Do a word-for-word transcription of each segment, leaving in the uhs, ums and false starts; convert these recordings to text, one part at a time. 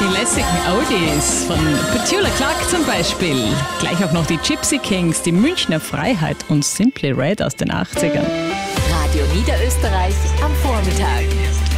lässigen Oldies von Petula Clark zum Beispiel. Gleich auch noch die Gypsy Kings, die Münchner Freiheit und Simply Red aus den achtzigern. Radio Niederösterreich am Vormittag.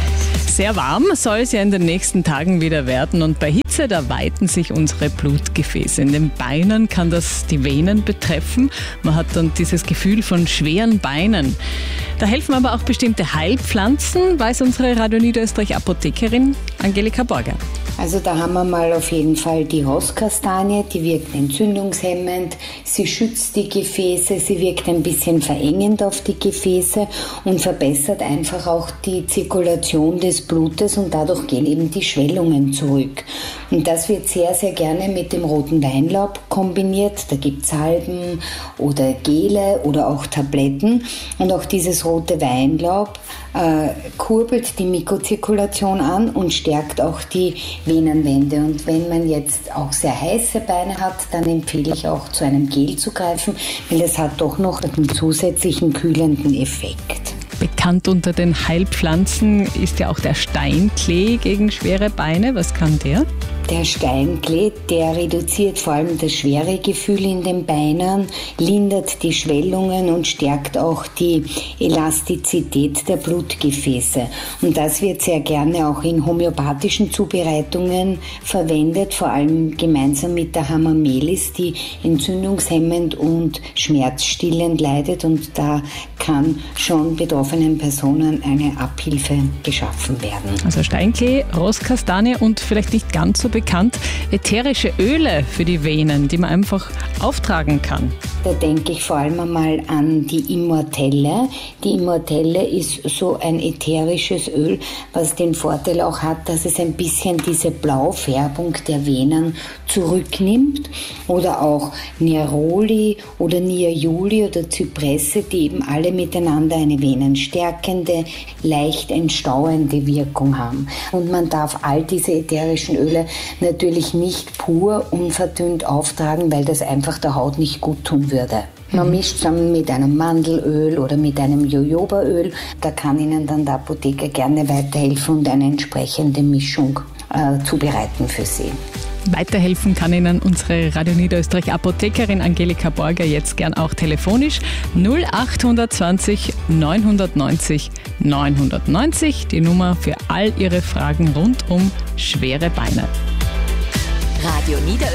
Sehr warm soll es ja in den nächsten Tagen wieder werden und bei Hitze, da weiten sich unsere Blutgefäße. In den Beinen kann das die Venen betreffen. Man hat dann dieses Gefühl von schweren Beinen. Da helfen aber auch bestimmte Heilpflanzen, weiß unsere Radio Niederösterreich Apothekerin Angelika Borger. Also da haben wir mal auf jeden Fall die Rosskastanie, die wirkt entzündungshemmend, sie schützt die Gefäße, sie wirkt ein bisschen verengend auf die Gefäße und verbessert einfach auch die Zirkulation des Blutes und dadurch gehen eben die Schwellungen zurück. Und das wird sehr, sehr gerne mit dem roten Weinlaub kombiniert. Da gibt es Salben oder Gele oder auch Tabletten und auch dieses rote Weinlaub äh, kurbelt die Mikrozirkulation an und stärkt auch die Venenwände. Und wenn man jetzt auch sehr heiße Beine hat, dann empfehle ich auch zu einem Gel zu greifen, weil das hat doch noch einen zusätzlichen kühlenden Effekt. Bekannt unter den Heilpflanzen ist ja auch der Steinklee gegen schwere Beine. Was kann der? Der Steinklee, der reduziert vor allem das schwere Gefühl in den Beinen, lindert die Schwellungen und stärkt auch die Elastizität der Blutgefäße. Und das wird sehr gerne auch in homöopathischen Zubereitungen verwendet, vor allem gemeinsam mit der Hamamelis, die entzündungshemmend und schmerzstillend leidet. Und da kann schon betroffenen Personen eine Abhilfe geschaffen werden. Also Steinklee, Rosskastanie und vielleicht nicht ganz so bekannt, ätherische Öle für die Venen, die man einfach auftragen kann. Da denke ich vor allem einmal an die Immortelle. Die Immortelle ist so ein ätherisches Öl, was den Vorteil auch hat, dass es ein bisschen diese Blaufärbung der Venen zurücknimmt. Oder auch Neroli oder Niajuli oder Zypresse, die eben alle miteinander eine venenstärkende, leicht entstauende Wirkung haben. Und man darf all diese ätherischen Öle natürlich nicht pur unverdünnt auftragen, weil das einfach der Haut nicht gut tun würde. Man mischt zusammen mit einem Mandelöl oder mit einem Jojobaöl. Da kann Ihnen dann der Apotheker gerne weiterhelfen und eine entsprechende Mischung äh, zubereiten für Sie. Weiterhelfen kann Ihnen unsere Radio Niederösterreich Apothekerin Angelika Borger jetzt gern auch telefonisch. null acht zwanzig neunhundertneunzig neunhundertneunzig, die Nummer für all Ihre Fragen rund um schwere Beine. Radio Niederösterreich.